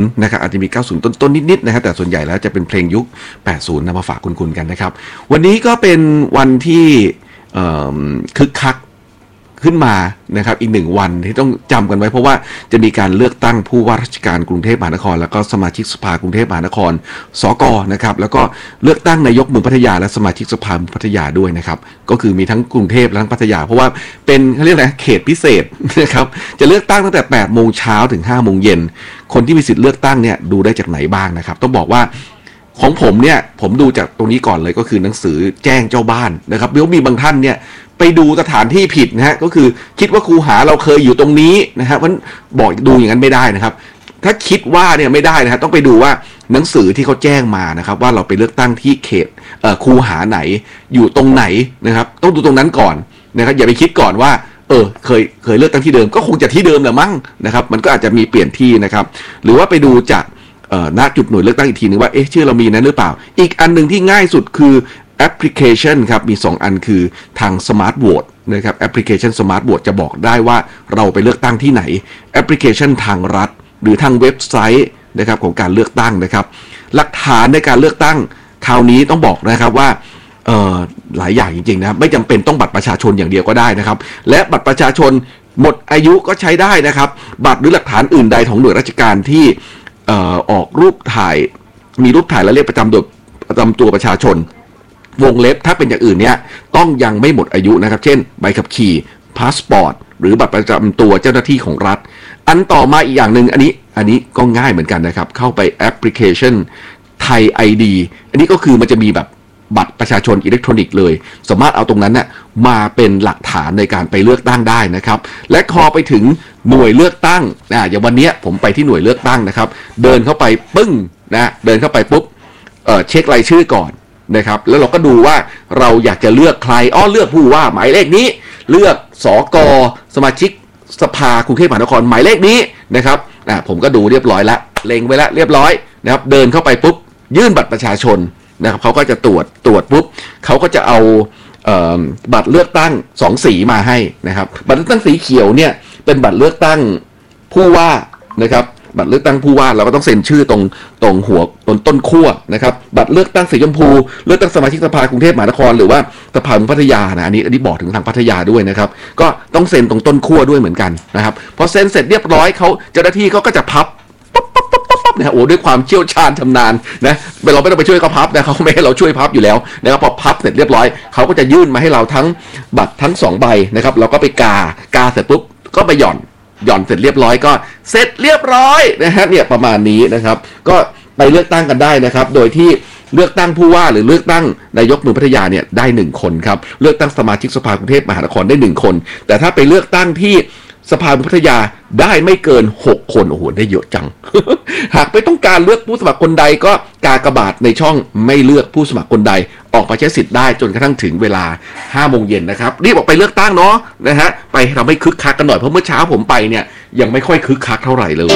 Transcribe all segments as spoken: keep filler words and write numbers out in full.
นะครับอาจจะมีเก้าสิบต้นๆนิดๆนะฮะแต่ส่วนใหญ่แล้วจะเป็นเพลงยุคแปดสิบนำมาฝากคุณๆกันนะครับวันนี้ก็เป็นวันที่คึกคักขึ้นมานะครับอีกหนึ่งวันที่ต้องจำกันไว้เพราะว่าจะมีการเลือกตั้งผู้ว่าราชการกรุงเทพมหานครแล้วก็สมาชิกสภากรุงเทพมหานครสกนะครับแล้วก็เลือกตั้งนายกเมืองพัทยาและสมาชิกสภาเมืองพัทยาด้วยนะครับก็คือมีทั้งกรุงเทพและทั้งพัทยาเพราะว่าเป็นเขาเรียกอะไรเขตพิเศษนะครับจะเลือกตั้งตั้งแต่แปดโมงเช้าถึงห้าโมงเย็นคนที่มีสิทธิ์เลือกตั้งเนี่ยดูได้จากไหนบ้างนะครับต้องบอกว่าของผมเนี่ยผมดูจากตรงนี้ก่อนเลยก็คือหนังสือแจ้งเจ้าบ้านนะครับเดี๋ยวมีบางท่านเนี่ยไปดูสถานที่ผิดนะฮะก็คือคิดว่าคูหาเราเคยอยู่ตรงนี้นะฮะมันบอกดูอย่างนั้นไม่ได้นะครับถ้าคิดว่าเนี่ยไม่ได้นะฮะต้องไปดูว่าหนังสือที่เขาแจ้งมานะครับว่าเราไปเลือกตั้งที่เขตเอ่อคูหาไหนอยู่ตรงไหนนะครับต้องดูตรงนั้นก่อนนะครับอย่าไปคิดก่อนว่าเออเคยเคยเลือกตั้งที่เดิมก็คงจะที่เดิมแหละมั้งนะครับมันก็อาจจะมีเปลี่ยนที่นะครับหรือว่าไปดูจากเอ่อณจุดหน่วยเลือกตั้งอีกทีนึงว่าเอ๊ะชื่อเรามีนั้นหรือเปล่าอีกอันนึงที่ง่ายสุดคือแอปพลิเคชันครับมีสองอันคือทางสมาร์ทโหวตนะครับแอปพลิเคชันสมาร์ทโหวตจะบอกได้ว่าเราไปเลือกตั้งที่ไหนแอปพลิเคชันทางรัฐหรือทางเว็บไซต์นะครับของการเลือกตั้งนะครับหลักฐานในการเลือกตั้งคราวนี้ต้องบอกนะครับว่าเอ่อหลายอย่างจริงๆนะไม่จำเป็นต้องบัตรประชาชนอย่างเดียวก็ได้นะครับและบัตรประชาชนหมดอายุก็ใช้ได้นะครับบัตรหรือหลักฐานอื่นใดของหน่วยราชการที่เอ่อออกรูปถ่ายมีรูปถ่ายและเลขประจำตัวประจำตัวประชาชนวงเล็บถ้าเป็นอย่างอื่นเนี่ยต้องยังไม่หมดอายุนะครับเช่นใบขับขี่พาสปอร์ตหรือบัตรประจำตัวเจ้าหน้าที่ของรัฐอันต่อมาอีกอย่างหนึ่งอันนี้อันนี้ก็ง่ายเหมือนกันนะครับเข้าไปแอปพลิเคชันไทย ไอ ดี อันนี้ก็คือมันจะมีแบบบัตรประชาชนอิเล็กทรอนิกส์เลยสามารถเอาตรงนั้นเนี่ยมาเป็นหลักฐานในการไปเลือกตั้งได้นะครับและพอไปถึงหน่วยเลือกตั้งอ่าอย่างวันนี้ผมไปที่หน่วยเลือกตั้งนะครับเดินเข้าไปปึ้งนะเดินเข้าไปปุ๊บเอ่อเช็ครายชื่อก่อนนะครับแล้วเราก็ดูว่าเราอยากจะเลือกใครอ้อเลือกผู้ว่าหมายเลขนี้เลือกสกสมาชิกสภากรุงเทพมหานครหมายเลขนี้นะครับอ่าผมก็ดูเรียบร้อยแล้วเล็งไว้แล้วเรียบร้อยนะครับเดินเข้าไปปุ๊บยื่นบัตรประชาชนนะครับเขาก็จะตรวจตรวจปุ๊บเขาก็จะเอาเอ่อบัตรเลือกตั้งสองสีมาให้นะครับบัตรเลือกตั้งสีเขียวเนี่ยเป็นบัตรเลือกตั้งผู้ว่านะครับบัตรเลือกตั้งผู้ว่าเราก็ต้องเซ็นชื่อตรงตรงหัวต้นต้นขั้วนะครับบัตรเลือกตั้งสีชมพูเลือกตั้งสมาชิกสภากรุงเทพมหานครหรือว่าสภาเมืองพัทยานะอันนี้อันนี้บอกถึงทางพัทยาด้วยนะครับก็ต้องเซ็นตรงต้นขั้วด้วยเหมือนกันนะครับพอเซ็นเสร็จเรียบร้อยเขาเจ้าหน้าที่เขาก็จะพับปั๊บปั๊บปั๊บปั๊บนะโอ้ด้วยความเชี่ยวชาญชำนาญนะเราไม่ต้องไปช่วยเขาพับนะเขาไม่ให้เราช่วยพับอยู่แล้วนะครับพอพับเสร็จเรียบร้อยเขาก็จะยื่นมาให้เราทั้งบัตรทั้งสองใบนะครับเราก็ไปกากาเสร็จปุ๊บก็ไปหย่อนหย่อนเสร็จเรียบร้อยก็เสร็จเรียบร้อยนะฮะเนี่ยประมาณนี้นะครับก็ไปเลือกตั้งกันได้นะครับโดยที่เลือกตั้งผู้ว่าหรือเลือกตั้งนายกเมืองพัทยาเนี่ยได้หนึ่งคนครับเลือกตั้งสมาชิกสภากรุงเทพมหานครได้หนึ่งคนแต่ถ้าไปเลือกตั้งที่สภาเมืองพัทยาได้ไม่เกินหกคนโอ้โหได้เยอะจัง หากไม่ต้องการเลือกผู้สมัครคนใดก็กากบาทในช่องไม่เลือกผู้สมัครคนใดออกไปใช้สิทธิ์ได้จนกระทั่งถึงเวลาห้าโมงเย็นนะครับรีบออกไปเลือกตั้งเนาะนะฮะไปทำให้คึกคักกันหน่อยเพราะเมื่อเช้าผมไปเนี่ยยังไม่ค่อยคึกคักเท่าไหร่เลย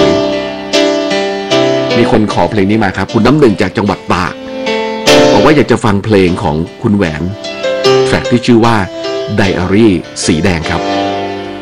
มีคนขอเพลงนี้มาครับคุณน้ำหนึ่งจากจังหวัดตากบอกว่าอยากจะฟังเพลงของคุณแหวนแทร็กที่ชื่อว่าไดอารี่สีแดงครับ